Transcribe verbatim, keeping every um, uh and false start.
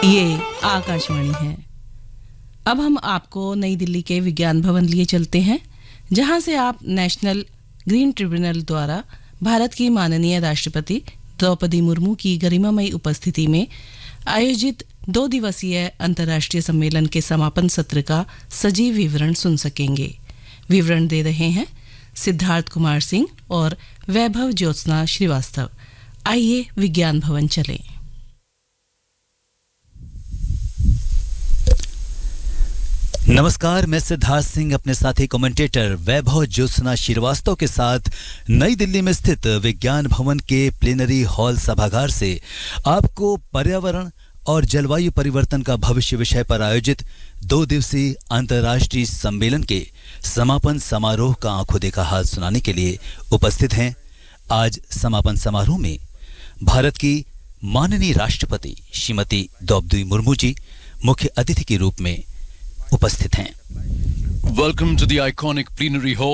ये आकाशवाणी है। अब हम आपको नई दिल्ली के विज्ञान भवन लिए चलते हैं, जहां से आप नेशनल ग्रीन ट्रिब्यूनल द्वारा भारत की माननीय राष्ट्रपति द्रौपदी मुर्मू की गरिमामयी उपस्थिति में आयोजित दो दिवसीय अंतर्राष्ट्रीय सम्मेलन के समापन सत्र का सजीव विवरण सुन सकेंगे। विवरण दे रहे हैं सिद्धार्थ कुमार सिंह और वैभव ज्योत्सना श्रीवास्तव। आइए विज्ञान भवन चलें। नमस्कार, मैं सिद्धार्थ सिंह अपने साथी कमेंटेटर वैभव ज्योत्सना श्रीवास्तव के साथ नई दिल्ली में स्थित विज्ञान भवन के प्लेनरी हॉल सभागार से आपको पर्यावरण और जलवायु परिवर्तन का भविष्य विषय पर आयोजित दो दिवसीय अंतर्राष्ट्रीय सम्मेलन के समापन समारोह का आंखों देखा हाल सुनाने के लिए उपस्थित हैं। आज समापन समारोह में भारत की माननीय राष्ट्रपति श्रीमती द्रौपदी मुर्मू जी मुख्य अतिथि के रूप में उपस्थित हैं। Welcome to the iconic plenary hall